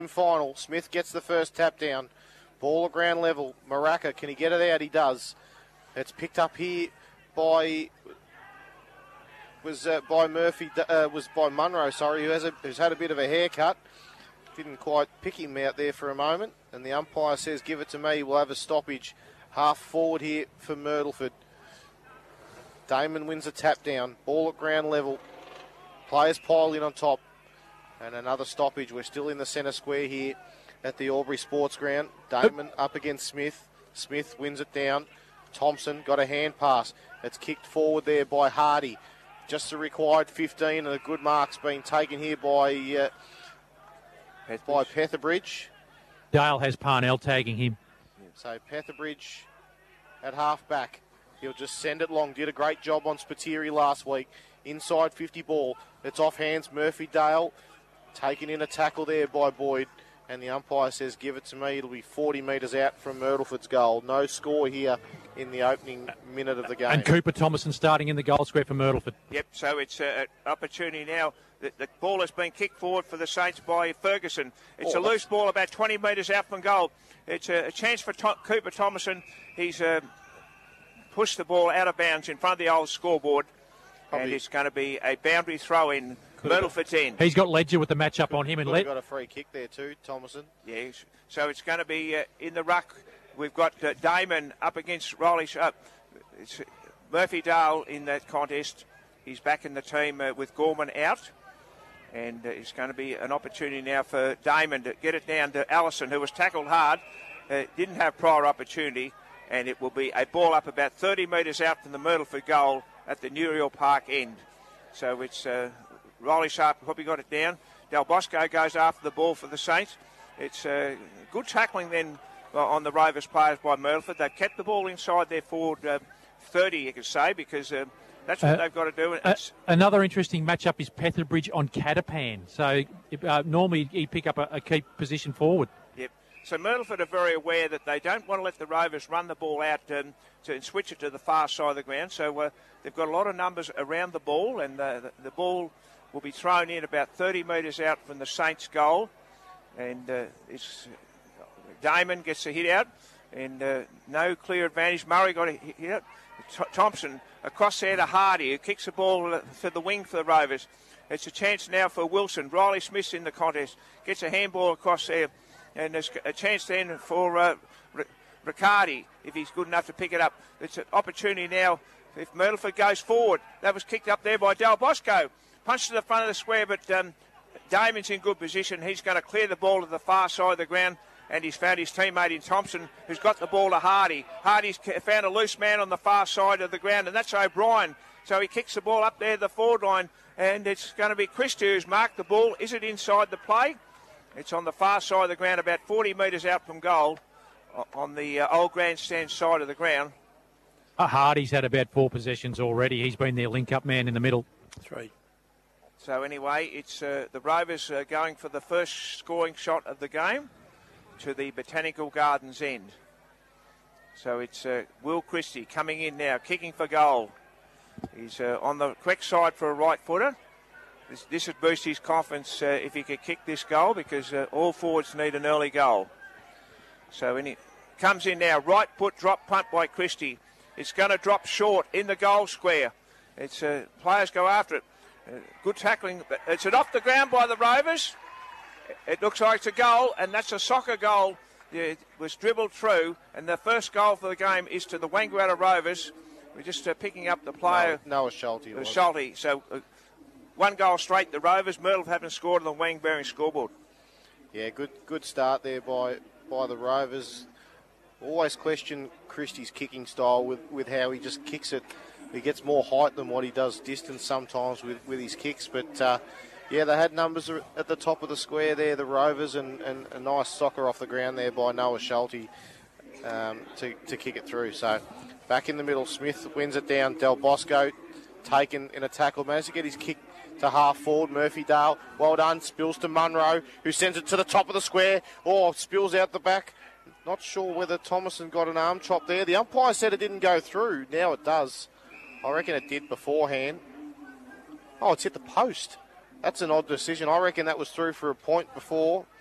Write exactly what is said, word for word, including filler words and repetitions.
Final. Smith gets the first tap down. Ball at ground level. Maraca, can he get it out? He does. It's picked up here by was uh, by Murphy. Uh, was by Munro. Sorry, who has a, who's had a bit of a haircut. Didn't quite pick him out there for a moment. And the umpire says, "Give it to me." We'll have a stoppage. Half forward here for Myrtleford. Damon wins a tap down. Ball at ground level. Players pile in on top. And another stoppage. We're still in the centre square here at the Albury Sports Ground. Damon up against Smith. Smith wins it down. Thompson got a hand pass. It's kicked forward there by Hardy. Just the required fifteen, and a good mark's been taken here by uh, by Petherbridge. Dale has Parnell tagging him. So Petherbridge at half back. He'll just send it long. Did a great job on Spiteri last week. Inside fifty ball. It's off hands. Murphy Dale taken in a tackle there by Boyd. And the umpire says, "Give it to me." It'll be forty metres out from Myrtleford's goal. No score here in the opening minute of the game. And Cooper Thomason starting in the goal square for Myrtleford. Yep, so it's an opportunity now. The, the ball has been kicked forward for the Saints by Ferguson. It's oh, a loose ball about twenty metres out from goal. It's a, a chance for Tom, Cooper Thomason. He's uh, pushed the ball out of bounds in front of the old scoreboard. Probably. And it's going to be a boundary throw in Myrtleford's end. He's got Ledger with the match-up on him. And Led- got a free kick there too, Thomason. Yes, so it's going to be uh, in the ruck. We've got uh, Damon up against Riley. Uh, it's Murphy Dale in that contest. He's back in the team uh, with Gorman out. And uh, it's going to be an opportunity now for Damon to get it down to Allison, who was tackled hard. Uh, didn't have prior opportunity. And it will be a ball up about thirty metres out from the Myrtleford goal at the Nuriel Park end. So it's uh, Riley Sharp probably got it down. Del Bosco goes after the ball for the Saints. It's uh, good tackling then uh, on the Rovers players by Myrtleford. They've kept the ball inside their forward uh, thirty, you could say, because uh, that's what uh, they've got to do. Uh, another interesting matchup is Petherbridge on Catapan. So uh, normally he'd pick up a, a key position forward. Yep. So Myrtleford are very aware that they don't want to let the Rovers run the ball out um, to and switch it to the far side of the ground. So uh, they've got a lot of numbers around the ball, and uh, the, the ball will be thrown in about thirty metres out from the Saints' goal. And uh, it's Damon gets a hit out, and uh, no clear advantage. Murray got a hit out. T- Thompson across there to Hardy, who kicks the ball for the wing for the Rovers. It's a chance now for Wilson. Riley Smith's in the contest. Gets a handball across there. And there's a chance then for uh, R- Riccardi, if he's good enough to pick it up. It's an opportunity now if Myrtleford goes forward. That was kicked up there by Del Bosco. Punched to the front of the square, but um, Damon's in good position. He's going to clear the ball to the far side of the ground, and he's found his teammate in Thompson, who's got the ball to Hardy. Hardy's found a loose man on the far side of the ground, and that's O'Brien. So he kicks the ball up there, the forward line, and it's going to be Christie who's marked the ball. Is it inside the play? It's on the far side of the ground, about forty metres out from goal, on the uh, old grandstand side of the ground. Uh, Hardy's had about four possessions already. He's been their link-up man in the middle. Three. So anyway, it's uh, the Rovers uh, going for the first scoring shot of the game to the Botanical Gardens end. So it's uh, Will Christie coming in now, kicking for goal. He's uh, on the quick side for a right footer. This, this would boost his confidence uh, if he could kick this goal, because uh, all forwards need an early goal. So when he comes in now, right foot drop punt by Christie. It's going to drop short in the goal square. It's uh, players go after it. Uh, good tackling. It's an off the ground by the Rovers. It looks like it's a goal, and that's a soccer goal. It was dribbled through, and the first goal for the game is to the Wangaratta Rovers. We're just uh, picking up the player. No, Noah Schulte. Uh, Schulte. So uh, one goal straight. The Rovers. Myrtle haven't scored on the Wangbearing scoreboard. Yeah, good good start there by by the Rovers. Always question Christie's kicking style with, with how he just kicks it. He gets more height than what he does distance sometimes with, with his kicks. But, uh, yeah, they had numbers at the top of the square there, the Rovers, and, and a nice soccer off the ground there by Noah Schulte um, to, to kick it through. So back in the middle, Smith wins it down. Del Bosco taken in a tackle. Managed to get his kick to half forward. Murphy Dale, well done. Spills to Munro, who sends it to the top of the square. Oh, spills out the back. Not sure whether Thomason got an arm chop there. The umpire said it didn't go through. Now it does. I reckon it did beforehand. Oh, it's hit the post. That's an odd decision. I reckon that was through for a point before.